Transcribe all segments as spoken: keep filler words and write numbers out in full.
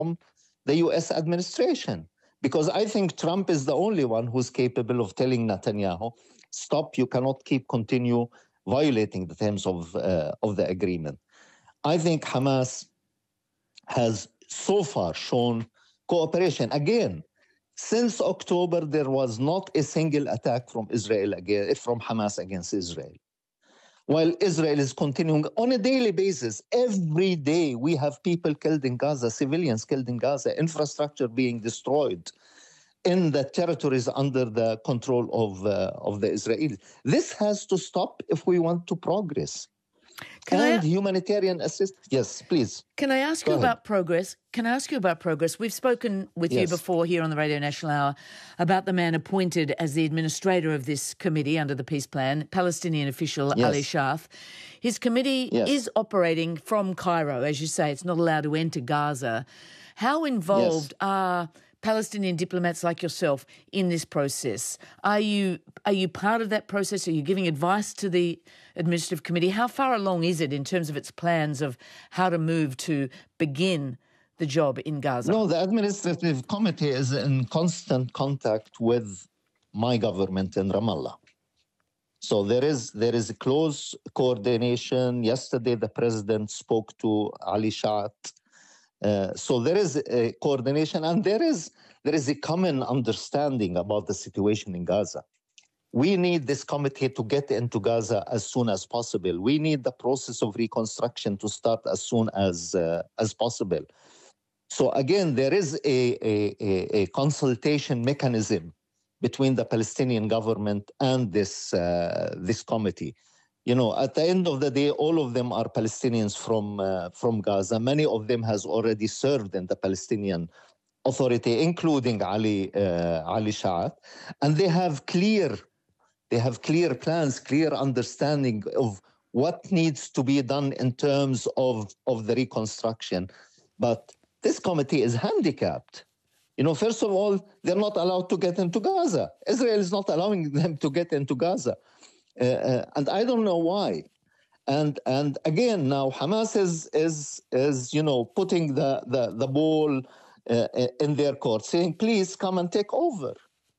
the U S administration. Because I think Trump is the only one who's capable of telling Netanyahu, stop, you cannot keep continue violating the terms of, uh, of the agreement. I think Hamas has so far shown cooperation. Again, since October, there was not a single attack from Israel against, from Hamas against Israel. While Israel is continuing on a daily basis, every day we have people killed in Gaza, civilians killed in Gaza, infrastructure being destroyed in the territories under the control of, uh, of the Israelis. This has to stop if we want to progress. Can and I, humanitarian assistance. Yes, please. Can I ask Go you ahead. about progress? Can I ask you about progress? We've spoken with Yes. you before here on the Radio National Hour about the man appointed as the administrator of this committee under the peace plan, Palestinian official Yes. Ali Sharf. His committee Yes. is operating from Cairo. As you say, it's not allowed to enter Gaza. How involved Yes. are Palestinian diplomats like yourself in this process? Are you are you part of that process? Are you giving advice to the administrative committee? How far along is it in terms of its plans of how to move to begin the job in Gaza? No, the administrative committee is in constant contact with my government in Ramallah. So there is there is a close coordination. Yesterday, the president spoke to Ali Sharf. Uh, so there is a coordination, and there is there is a common understanding about the situation in Gaza. We need this committee to get into Gaza as soon as possible. We need the process of reconstruction to start as soon as uh, as possible. So again, there is a, a, a consultation mechanism between the Palestinian government and this uh, this committee. You know, at the end of the day, all of them are Palestinians from uh, from Gaza. Many of them has already served in the Palestinian Authority, including Ali uh, Ali Sharf, and they have clear they have clear plans, clear understanding of what needs to be done in terms of of the reconstruction. But this committee is handicapped. You know, first of all, they're not allowed to get into Gaza. Israel is not allowing them to get into Gaza. Uh, uh, and I don't know why. And and again, now Hamas is is is you know putting the the the ball uh, in their court, saying, "Please come and take over."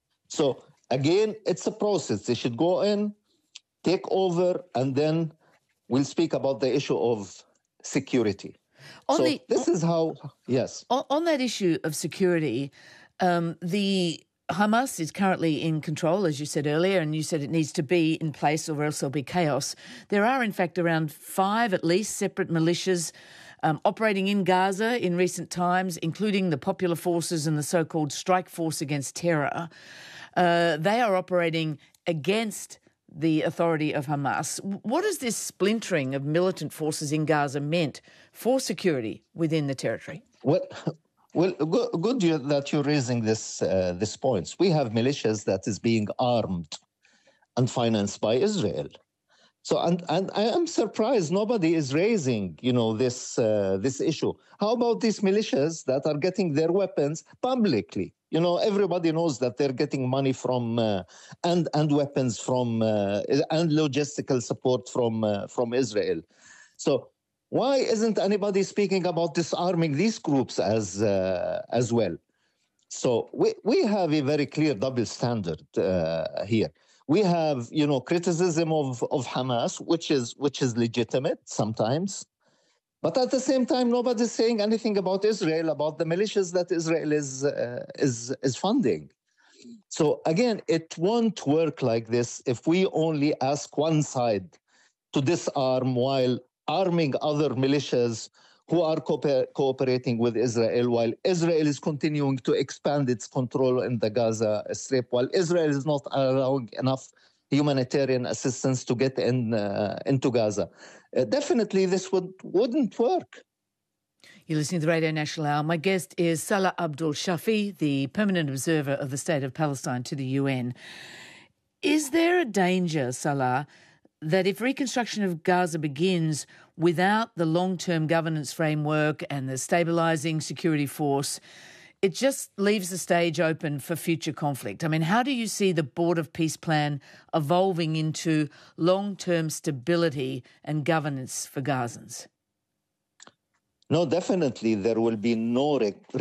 So again, it's a process. They should go in, take over, and then we'll speak about the issue of security. On so the, this on, is how. Yes. On, on that issue of security, um, the. Hamas is currently in control, as you said earlier, and you said it needs to be in place or else there'll be chaos. There are, in fact, around five, at least, separate militias um, operating in Gaza in recent times, including the Popular Forces and the so-called Strike Force Against Terror. Uh, they are operating against the authority of Hamas. What has this splintering of militant forces in Gaza meant for security within the territory? What? Well, good that you're raising this uh, this points. We have militias that is being armed and financed by Israel. So, and and I am surprised nobody is raising, you know, this uh, this issue. How about these militias that are getting their weapons publicly? You know, everybody knows that they're getting money from uh, and and weapons from uh, and logistical support from uh, from Israel. So. Why isn't anybody speaking about disarming these groups as uh, as well? So we, we have a very clear double standard uh, here. We have, you know, criticism of, of Hamas, which is which is legitimate sometimes, but at the same time, nobody's saying anything about Israel, about the militias that Israel is uh, is is funding. So again, it won't work like this if we only ask one side to disarm while arming other militias who are cooper- cooperating with Israel, while Israel is continuing to expand its control in the Gaza Strip, while Israel is not allowing enough humanitarian assistance to get in uh, into Gaza. Uh, definitely, this would, wouldn't work. You're listening to the Radio National Hour. My guest is Salah Abdul Shafi, the permanent observer of the State of Palestine to the U N. Is there a danger, Salah, that if reconstruction of Gaza begins without the long-term governance framework and the stabilising security force, it just leaves the stage open for future conflict? I mean, how do you see the Board of Peace Plan evolving into long-term stability and governance for Gazans? No, definitely there will be no rec-